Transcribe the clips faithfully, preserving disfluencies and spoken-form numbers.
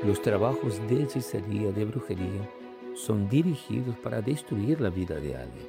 Los trabajos de hechicería, de brujería, son dirigidos para destruir la vida de alguien.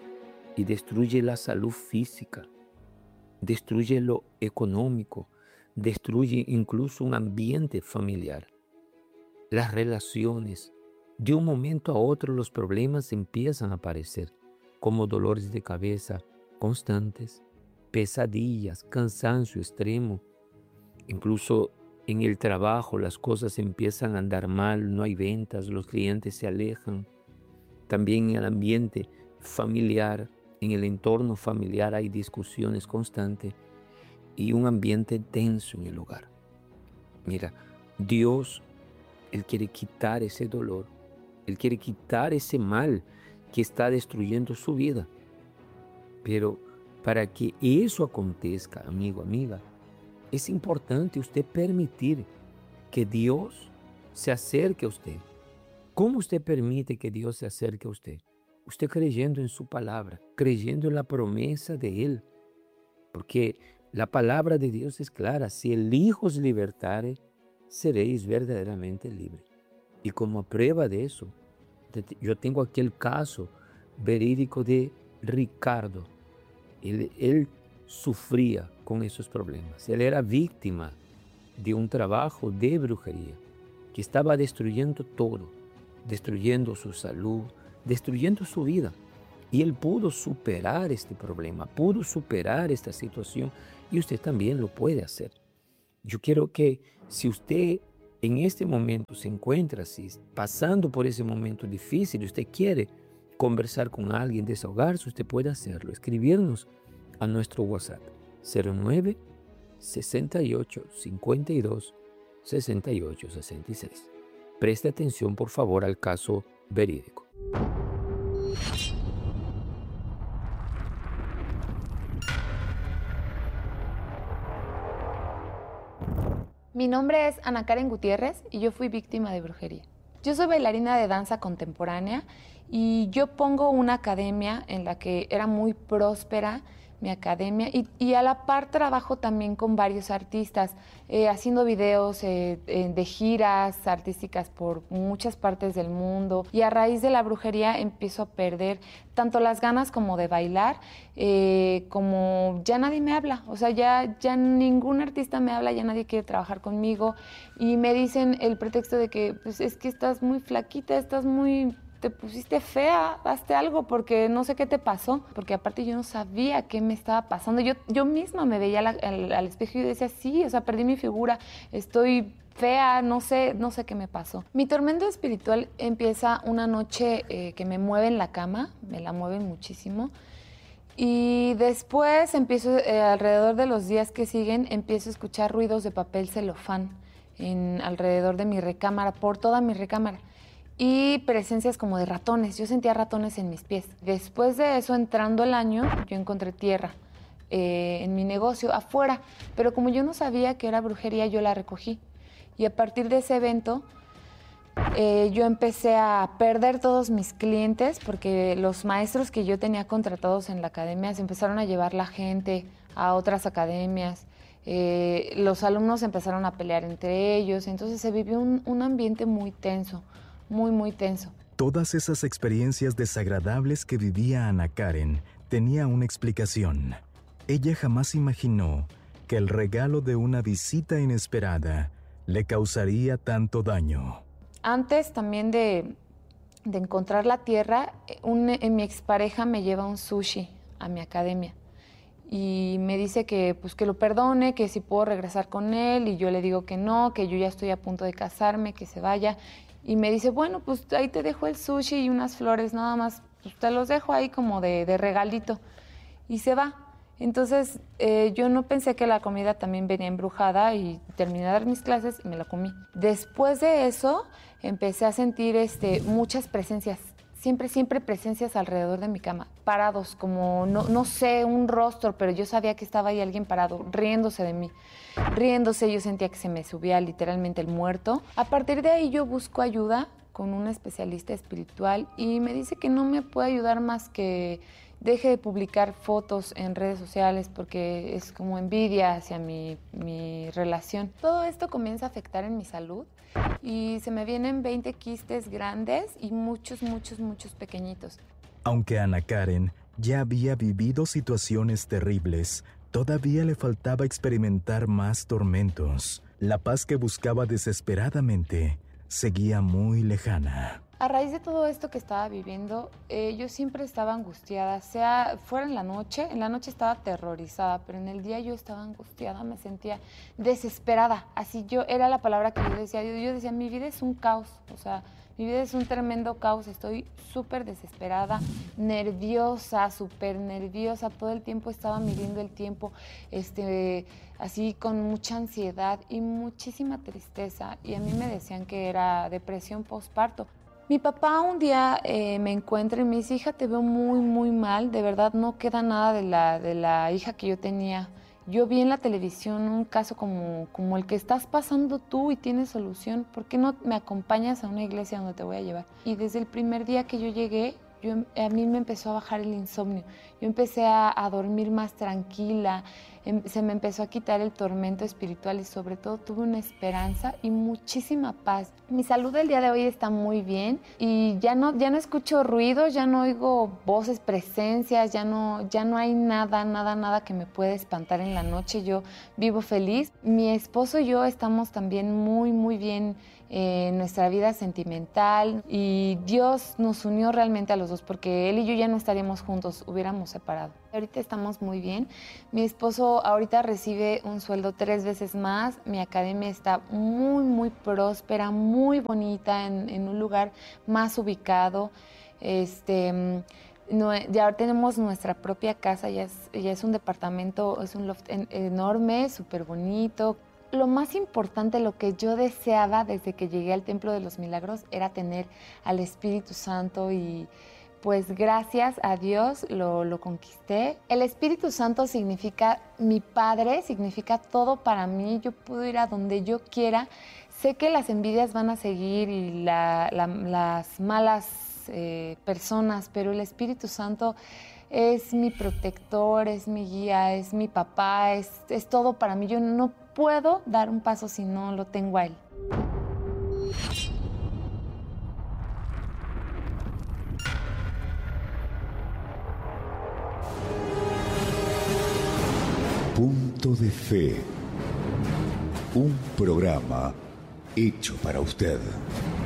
Y destruye la salud física, destruye lo económico, destruye incluso un ambiente familiar. Las relaciones, de un momento a otro los problemas empiezan a aparecer, como dolores de cabeza constantes, pesadillas, cansancio extremo. Incluso en el trabajo las cosas empiezan a andar mal, no hay ventas, los clientes se alejan. También en el ambiente familiar, en el entorno familiar hay discusiones constantes y un ambiente tenso en el hogar. Mira, Dios, Él quiere quitar ese dolor, Él quiere quitar ese mal que está destruyendo su vida. Pero para que eso acontezca, amigo, amiga, es importante usted permitir que Dios se acerque a usted. ¿Cómo usted permite que Dios se acerque a usted? Usted creyendo en su palabra, creyendo en la promesa de Él. Porque la palabra de Dios es clara: si el Hijo os libertare, seréis verdaderamente libres. Y como prueba de eso, yo tengo aquí el caso verídico de Ricardo. Él, él sufría con esos problemas. Él era víctima de un trabajo de brujería que estaba destruyendo todo, destruyendo su salud, destruyendo su vida. Y él pudo superar este problema, pudo superar esta situación, y usted también lo puede hacer. Yo quiero que si usted en este momento se encuentra así, pasando por ese momento difícil, y usted quiere conversar con alguien, desahogarse, usted puede hacerlo. Escribirnos a nuestro WhatsApp cero nueve, sesenta y ocho, cincuenta y dos, sesenta y ocho, sesenta y seis. Preste atención, por favor, al caso verídico. Mi nombre es Ana Karen Gutiérrez y yo fui víctima de brujería. Yo soy bailarina de danza contemporánea y yo pongo una academia en la que era muy próspera mi academia, y, y a la par trabajo también con varios artistas, eh, haciendo videos eh, eh, de giras artísticas por muchas partes del mundo, y a raíz de la brujería empiezo a perder tanto las ganas como de bailar, eh, como ya nadie me habla, o sea, ya, ya ningún artista me habla, ya nadie quiere trabajar conmigo, y me dicen el pretexto de que pues, es que estás muy flaquita, estás muy... te pusiste fea, hazte algo porque no sé qué te pasó, porque aparte yo no sabía qué me estaba pasando. Yo, yo misma me veía al, al, al espejo y decía, sí, o sea, perdí mi figura, estoy fea, no sé, no sé qué me pasó. Mi tormento espiritual empieza una noche eh, que me mueve en la cama, me la mueven muchísimo, y después empiezo, eh, alrededor de los días que siguen, empiezo a escuchar ruidos de papel celofán en, alrededor de mi recámara, por toda mi recámara. Y presencias como de ratones, yo sentía ratones en mis pies. Después de eso, entrando el año, yo encontré tierra eh, en mi negocio, afuera, pero como yo no sabía que era brujería, yo la recogí. Y a partir de ese evento, eh, yo empecé a perder todos mis clientes, porque los maestros que yo tenía contratados en la academia se empezaron a llevar la gente a otras academias. Eh, los alumnos empezaron a pelear entre ellos, entonces se vivió un, un ambiente muy tenso. Muy, muy tenso. Todas esas experiencias desagradables que vivía Ana Karen tenía una explicación. Ella jamás imaginó que el regalo de una visita inesperada le causaría tanto daño. Antes también de, de encontrar la tierra, un, mi expareja me lleva un sushi a mi academia y me dice que, pues, que lo perdone, que si puedo regresar con él, y yo le digo que no, que yo ya estoy a punto de casarme, que se vaya. Y me dice, bueno, pues ahí te dejo el sushi y unas flores, nada más, pues te los dejo ahí como de, de regalito. Y se va. Entonces, eh, yo no pensé que la comida también venía embrujada, y terminé de dar mis clases y me la comí. Después de eso, empecé a sentir este, muchas presencias, siempre, siempre presencias alrededor de mi cama, parados, como, no, no sé, un rostro, pero yo sabía que estaba ahí alguien parado, riéndose de mí. Riéndose, yo sentía que se me subía literalmente el muerto. A partir de ahí yo busco ayuda con un especialista espiritual y me dice que no me puede ayudar más que deje de publicar fotos en redes sociales porque es como envidia hacia mi, mi relación. Todo esto comienza a afectar en mi salud y se me vienen veinte quistes grandes y muchos, muchos, muchos pequeñitos. Aunque Ana Karen ya había vivido situaciones terribles, todavía le faltaba experimentar más tormentos. La paz que buscaba desesperadamente seguía muy lejana. A raíz de todo esto que estaba viviendo, eh, yo siempre estaba angustiada, sea fuera en la noche, en la noche estaba aterrorizada, pero en el día yo estaba angustiada, me sentía desesperada. Así yo, era la palabra que yo decía, yo, yo decía, mi vida es un caos, o sea, mi vida es un tremendo caos, estoy súper desesperada, nerviosa, súper nerviosa, todo el tiempo estaba midiendo el tiempo, este, así con mucha ansiedad y muchísima tristeza, y a mí me decían que era depresión postparto. Mi papá un día eh, me encuentra y me dice, hija, te veo muy, muy mal, de verdad no queda nada de la, de la hija que yo tenía. Yo vi en la televisión un caso como, como el que estás pasando tú y tienes solución. ¿Por qué no me acompañas a una iglesia donde te voy a llevar? Y desde el primer día que yo llegué, yo, a mí me empezó a bajar el insomnio. Yo empecé a, a dormir más tranquila, em, se me empezó a quitar el tormento espiritual y sobre todo tuve una esperanza y muchísima paz. Mi salud el día de hoy está muy bien y ya no, ya no escucho ruidos, ya no oigo voces, presencias, ya no, ya no hay nada, nada, nada que me pueda espantar en la noche. Yo vivo feliz. Mi esposo y yo estamos también muy, muy bien en eh, nuestra vida sentimental y Dios nos unió realmente a los dos porque él y yo ya no estaríamos juntos, hubiéramos separado. Ahorita estamos muy bien. Mi esposo ahorita recibe un sueldo tres veces más. Mi academia está muy, muy próspera, muy bonita, en, en un lugar más ubicado. Este, no, ya tenemos nuestra propia casa, ya es, ya es un departamento, es un loft en, enorme, súper bonito. Lo más importante, lo que yo deseaba desde que llegué al Templo de los Milagros era tener al Espíritu Santo y pues gracias a Dios lo, lo conquisté. El Espíritu Santo significa mi Padre, significa todo para mí. Yo puedo ir a donde yo quiera. Sé que las envidias van a seguir y la, la, las malas eh, personas, pero el Espíritu Santo es mi protector, es mi guía, es mi papá, es, es todo para mí. Yo no puedo dar un paso si no lo tengo a él. Punto de Fe. Un programa hecho para usted.